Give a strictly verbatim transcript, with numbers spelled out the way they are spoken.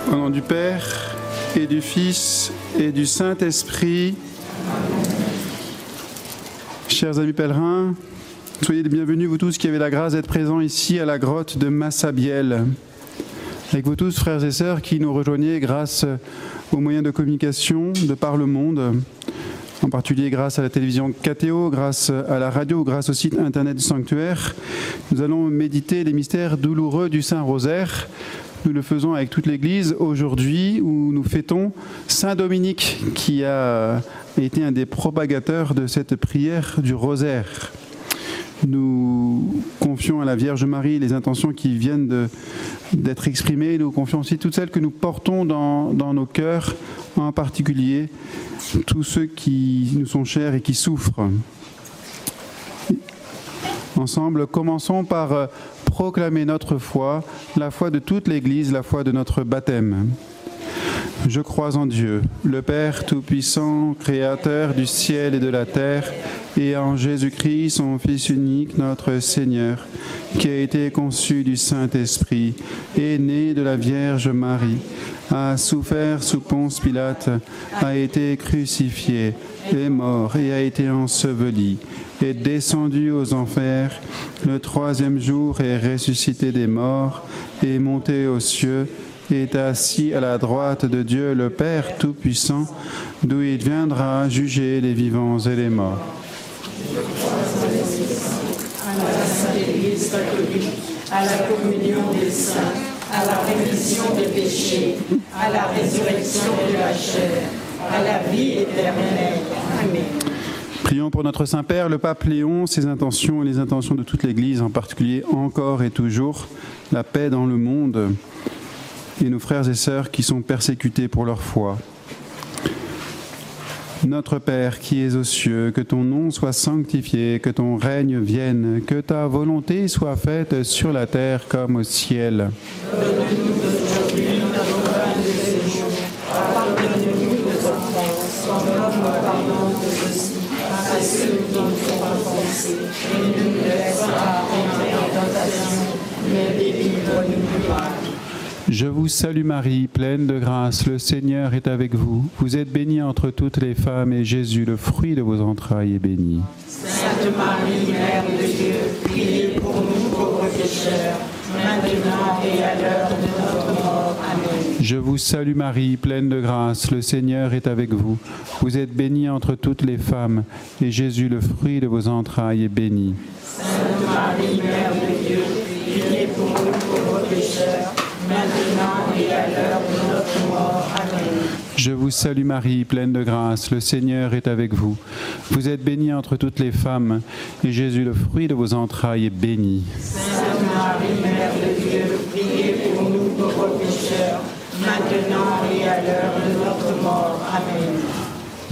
Au nom du Père et du Fils et du Saint-Esprit. Chers amis pèlerins, soyez les bienvenus, vous tous qui avez la grâce d'être présents ici à la grotte de Massabielle. Avec vous tous, frères et sœurs, qui nous rejoignez grâce aux moyens de communication de par le monde, en particulier grâce à la télévision K T O, grâce à la radio, grâce au site internet du sanctuaire. Nous allons méditer les mystères douloureux du Saint-Rosaire. Nous le faisons avec toute l'Église aujourd'hui où nous fêtons Saint Dominique qui a été un des propagateurs de cette prière du Rosaire. Nous confions à la Vierge Marie les intentions qui viennent de, d'être exprimées. Nous confions aussi toutes celles que nous portons dans, dans nos cœurs, en particulier tous ceux qui nous sont chers et qui souffrent. Ensemble, commençons par proclamer notre foi, la foi de toute l'Église, la foi de notre baptême. Je crois en Dieu, le Père Tout-Puissant, Créateur du ciel et de la terre, et en Jésus-Christ, son Fils unique, notre Seigneur, qui a été conçu du Saint-Esprit, est né de la Vierge Marie, a souffert sous Ponce Pilate, a été crucifié, est mort et a été enseveli, est descendu aux enfers, le troisième jour est ressuscité des morts, est monté aux cieux, est assis à la droite de Dieu le Père Tout-Puissant, d'où il viendra juger les vivants et les morts. À la Sainte Église catholique, à la communion des saints, à la rémission des péchés, à la résurrection de la chair, à la vie éternelle. Amen. Prions pour notre Saint-Père, le Pape Léon, ses intentions et les intentions de toute l'Église, en particulier encore et toujours, la paix dans le monde et nos frères et sœurs qui sont persécutés pour leur foi. Notre Père qui es aux cieux, que ton nom soit sanctifié, que ton règne vienne, que ta volonté soit faite sur la terre comme au ciel. Donne-nous aujourd'hui notre pain de ce jour. Pardonne-nous nos offenses, comme nous pardonnons aussi à ceux qui nous font offenser. Et ne nous laisse pas entrer en tentation, mais délivre-nous du mal. Je vous salue Marie, pleine de grâce, le Seigneur est avec vous. Vous êtes bénie entre toutes les femmes et Jésus, le fruit de vos entrailles, est béni. Sainte Marie, Mère de Dieu, priez pour nous pauvres pécheurs, maintenant et à l'heure de notre mort. Amen. Je vous salue Marie, pleine de grâce, le Seigneur est avec vous. Vous êtes bénie entre toutes les femmes et Jésus, le fruit de vos entrailles, est béni. Sainte Marie, Mère de Dieu, priez pour nous pauvres pécheurs, maintenant et à l'heure de notre mort. Amen. Je vous salue Marie, pleine de grâce, le Seigneur est avec vous. Vous êtes bénie entre toutes les femmes, et Jésus, le fruit de vos entrailles, est béni. Sainte Marie, Mère de Dieu, priez pour nous pauvres pécheurs, maintenant et à l'heure de notre mort. Amen.